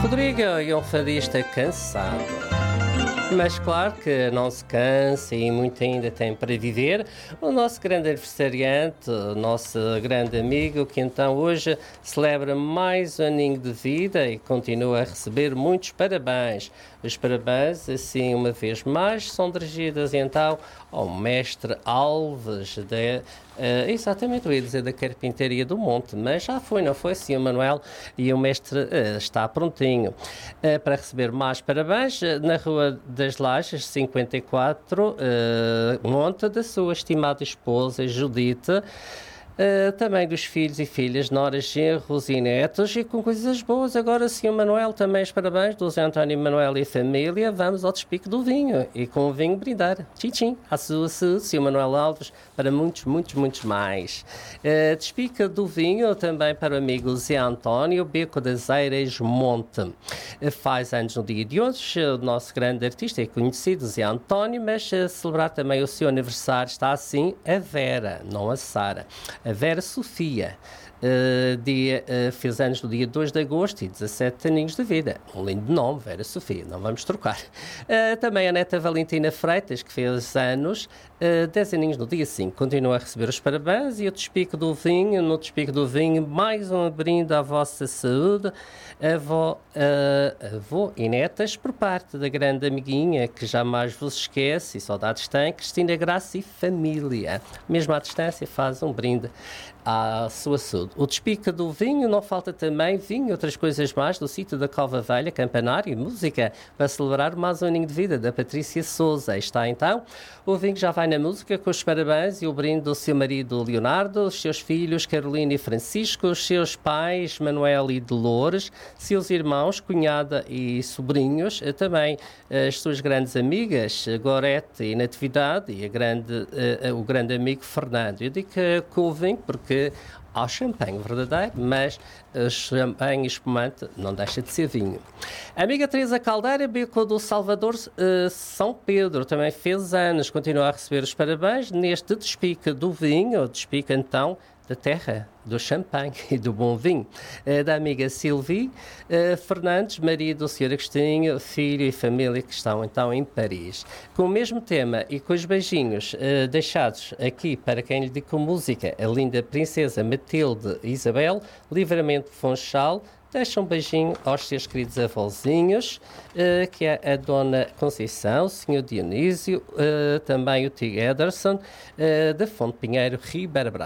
Rodrigo é um fadista cansado, mas claro que não se cansa e muito ainda tem para viver. O nosso grande aniversariante, o nosso grande amigo, que então hoje celebra mais um aninho de vida e continua a receber muitos parabéns. Os parabéns, assim, uma vez mais, são dirigidos então ao mestre Alves, exatamente, eu ia dizer da Carpintaria do Monte, mas já foi, não foi assim, o Manuel, e o mestre está prontinho para receber mais parabéns na Rua das Lajes, 54, Monte, da sua estimada esposa Judite. Também dos filhos e filhas, noras, genros e netos, e com coisas boas. Agora, Sr. Manuel, também os parabéns do Zé António Manuel e família. Vamos ao despique do vinho e com o vinho brindar. Tchim, à sua saúde, Sr. Manuel Alves, para muitos, muitos, muitos mais. Despique do vinho também para o amigo Zé António, Beco das Eiras Monte. Faz anos no dia de hoje, o nosso grande artista e conhecido Zé António, mas a celebrar também o seu aniversário está assim a Vera, não a Sara. A Vera Sofia fez anos no dia 2 de agosto e 17 aninhos de vida. Um lindo nome, Vera Sofia, não vamos trocar. Também a neta Valentina Freitas, que fez anos, 10 aninhos no dia 5. Continua a receber os parabéns e o despique do vinho. No despique do vinho, mais um brinde à vossa saúde, avó e netas, por parte da grande amiguinha que jamais vos esquece e saudades tem, Cristina Graça e família. Mesmo à distância, faz um brinde à sua saúde. O despique do vinho, não falta também vinho e outras coisas mais do sítio da Cova Velha, campanário e música para celebrar mais um aninho de vida da Patrícia Souza. Está então, o vinho já vai na música com os parabéns e o brinde do seu marido Leonardo, os seus filhos Carolina e Francisco, os seus pais Manuel e Dolores, seus irmãos, cunhada e sobrinhos, também as suas grandes amigas Gorete e Natividade e o grande amigo Fernando. Eu digo que o vinho porque há champanhe verdadeiro, mas champanhe espumante não deixa de ser vinho. A amiga Teresa Caldeira, Beco do Salvador, São Pedro, também fez anos, continua a receber os parabéns neste despique do vinho, despique então da terra do champanhe e do bom vinho, da amiga Sylvie Fernandes, marido do Sr. Agostinho, filho e família que estão então em Paris. Com o mesmo tema e com os beijinhos deixados aqui para quem lhe dedicou música, a linda princesa Matilde Isabel, Livramento Fonchal, deixa um beijinho aos seus queridos avózinhos, que é a Dona Conceição, o Sr. Dionísio, também o tio Ederson, da Fonte Pinheiro, Ribeira Brava.